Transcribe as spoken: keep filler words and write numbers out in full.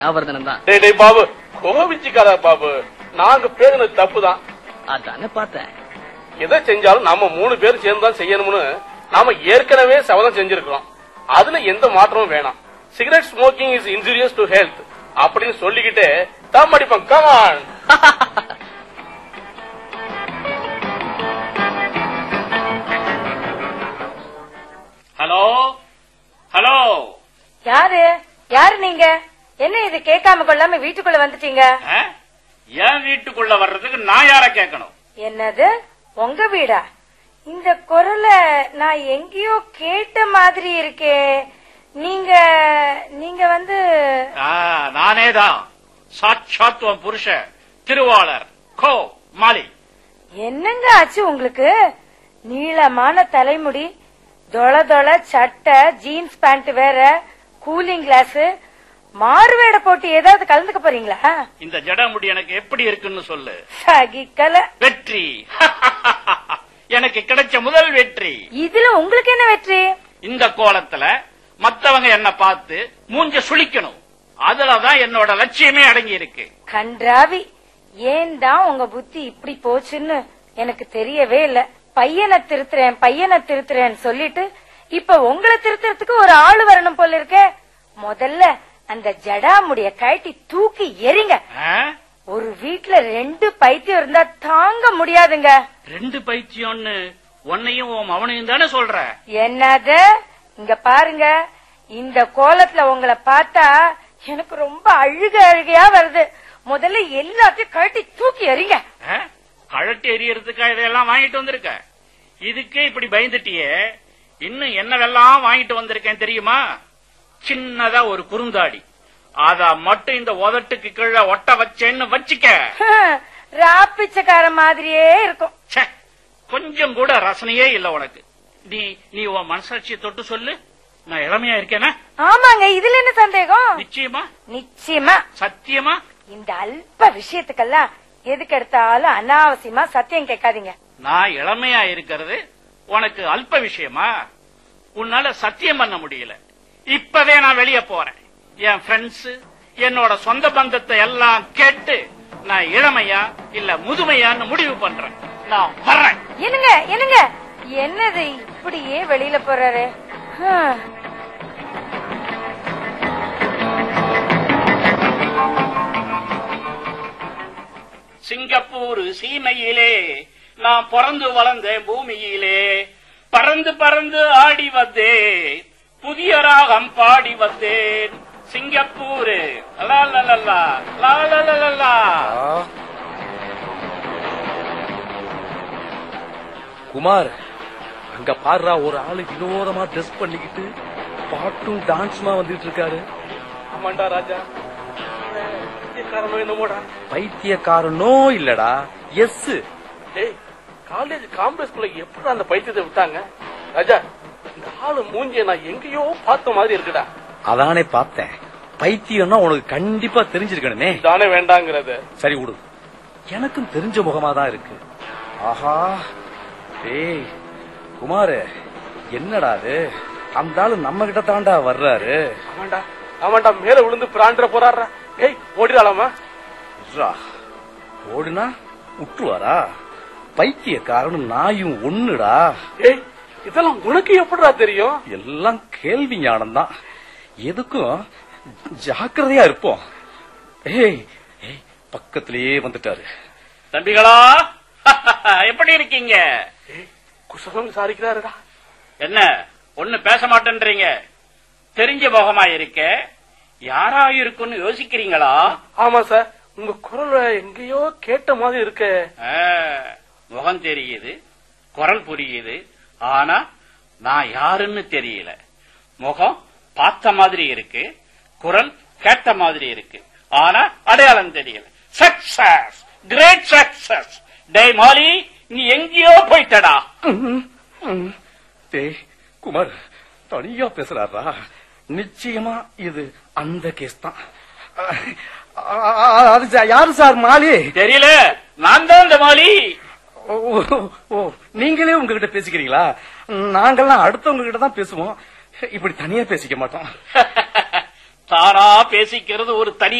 ஆவர்தனம் தான். டேய் டேய் பாபு, கோவிச்சுக்காத பாபு, நாங்க பேருனது தப்புதான். அதானே பார்த்தேன். எதை செஞ்சாலும் நாம மூணு பேர் சேர்ந்துதான் செய்யணும்னு நாம ஏற்கனவே சபதம் செஞ்சிருக்கிறோம். அதுல எந்த மாற்றமும் வேணாம். Cigarette smoking is injurious to health அப்படின்னு சொல்லிக்கிட்டே தம் அடிப்போம். கமான். ஹலோ ஹலோ, யாரு யாரு நீங்க? என்ன இது கேட்காம கொள்ளாம வீட்டுக்குள்ள வந்துட்டீங்க? என் வீட்டுக்குள்ள வர்றதுக்கு நான் யார கேட்கணும்? என்னது உங்க வீடா? இந்த குரலை நான் எங்கேயோ கேட்ட மாதிரி இருக்கே. நீங்க நீங்க வந்து நானேதான், சாட்சாத் உன் புருஷன் திருவாளர் கோ மாலி. என்னங்க ஆச்சு உங்களுக்கு? நீளமான தலைமுடி, தொள தொள சட்டை, ஜீன்ஸ் பேண்ட் வேற, கூலிங் கிளாஸ், மாறுவேட போட்டு ஏதாவது கலந்துக்க போறீங்களா? இந்த ஜடமுடி எனக்கு எப்படி இருக்குன்னு சொல்லு. சகிக்கல. வெற்றி. எனக்கு கிடைச்ச முதல் வெற்றி. இதுல உங்களுக்கு என்ன வெற்றி? இந்த கோலத்துல மத்தவங்க என்ன பார்த்து மூஞ்ச சுளிக்கணும். அதுலதான் என்னோட லட்சியமே அடங்கி இருக்கு. கன்றாவி, ஏன் தான் உங்க புத்தி இப்படி போச்சுன்னு எனக்கு தெரியவே இல்ல. பையனை திருத்துறேன் பையனை திருத்துறேன்னு சொல்லிட்டு இப்ப உங்களை திருத்துறதுக்கு ஒரு ஆளு வரணும் போல இருக்கே. முதல்ல அந்த ஜடாமுடிய கழட்டி தூக்கி எறிங்க. ஒரு வீட்டுல ரெண்டு பைத்தியம் இருந்தா தாங்க முடியாதுங்க. ரெண்டு பைத்தியம்னு உன்னையும் அவனையும் தானே சொல்ற? என்னது? இங்க பாருங்க, இந்த கோலத்துல உங்களை பார்த்தா எனக்கு ரொம்ப அழுக அழுகையா வருது. முதல்ல எல்லாத்தையும் கழட்டி தூக்கி எறிங்க. கழட்டி எறியறதுக்கா இதெல்லாம் வாங்கிட்டு வந்திருக்க? இதுக்கே இப்படி பயந்துட்டியே, இன்னும் என்னவெல்லாம் வாங்கிட்டு வந்திருக்கேன் தெரியுமா? சின்னதா ஒரு குறுந்தாடி, அத மட்டும் இந்த உதட்டுக்கு கீழே ஒட்ட வச்சேன்னு வச்சுக்க, ராப்பிச்சக்கார மாதிரியே இருக்கும். கொஞ்சம் கூட ரசனையே இல்ல உனக்கு. நீ நீ உன் மனசாட்சியை தொட்டு சொல்லு, நான் இளமையா இருக்கேனா? ஆமாங்க, இதுல என்ன சந்தேகம்? நிச்சயமா நிச்சயமா சத்தியமா. இந்த அல்ப விஷயத்துக்கெல்லாம் எதுக்கு எடுத்தாலும் அனாவசியமா சத்தியம் கேட்காதீங்க. நான் இளமையா இருக்கிறது உனக்கு அல்ப விஷயமா? உன்னால சத்தியம் பண்ண முடியல. இப்பவே நான் வெளியே போறேன். என் ஃப்ரெண்ட்ஸ், என்னோட சொந்த பந்தத்தை எல்லாம் கேட்டு நான் இளமையா இல்ல முதுமையான்னு முடிவு பண்றேன். நான் வர்றேன். என்னங்க என்னங்க என்னது இப்படியே வெளியில போறாரு? சிங்கப்பூர் சீமையிலே நான் பிறந்து வளர்ந்தேன் பூமியிலே, பறந்து பறந்து ஆடி வந்தேன், புதிய ராகம் பாடி வந்தேன். சிங்கப்பூர் குமார், அங்க பாடுறா ஒரு ஆளு வினோதமா ட்ரெஸ் பண்ணிக்கிட்டு பாட்டும் டான்ஸுமா வந்துட்டு இருக்காரு. ஆமாண்டா ராஜா, என்னமோடா. பைத்தியக்காரனோ இல்லடா, எஸ். காலேஜ் காம்பஸ்குள்ள எப்படி அந்த பைத்தியத்தை விட்டாங்க? ராஜா, இந்த ஆளு மூஞ்சிய நான் எங்கேயோ பார்த்த மாதிரி இருக்குடா. அதானே பார்த்தேன். பைத்தியம்னா உனக்கு கண்டிப்பா தெரிஞ்சிருக்கணுமே. தானே வேண்டாங்கிறது. சரி விடு, எனக்கும் தெரிஞ்ச முகமா தான் இருக்கு. ஆஹா, டேய் குமார், என்னடா அது? அந்த ஆளு நம்ம கிட்ட தாண்டா வர்றாரு. ஆமாண்டா ஆமாண்டா, மேல விழுந்து பிராண்ட போறாரா. ஏய், ஓடிடாலாமா? ஓடுனா விட்டுருவாரா? பைத்தியக்காரனும் நாயும் ஒண்ணுடா. ஏய், இதெல்லாம் உனக்கு எப்படிடா தெரியும்? எல்லாம் கேள்வி ஞானம் தான். எதுக்கும் ஜாக்கிரதையா இருப்போம். ஏய், பக்கத்திலேயே வந்துட்டாரு. தம்பிகளா, எப்படி இருக்கீங்க? குசலம் விசாரிக்கிறாருடா. என்ன ஒண்ணு பேச மாட்டேன்றீங்க? தெரிஞ்ச முகமா இருக்க, யாரா இருக்குன்னு யோசிக்கிறீங்களா? ஆமா சார், உங்க குரல் எங்கேயோ கேட்ட மாதிரி இருக்க. முகம் தெரியுது, குரல் புரியுது, ஆனா நான் யாருன்னு தெரியல. முகம் பார்த்த மாதிரி இருக்கு, குரல் கேட்ட மாதிரி இருக்கு, ஆனா அடையாளம் தெரியல. Success, great success. டேய் மாலி, நீ எங்கேயோ போயிட்டடா. டேய் குமார், தனியா பேசுறாரா? நிச்சயமா இது அந்த கேஸ் தான். அது யாரு சார்? மாலி? தெரியல, நான் தான் இந்த மாலி. ஓ, நீங்களே உங்ககிட்ட பேசிக்கிறீங்களா? நாங்கெல்லாம் அடுத்தவங்க கிட்ட தான் பேசுவோம், இப்படி தனியா பேசிக்க மாட்டோம். தானா பேசிக்கிறது ஒரு தனி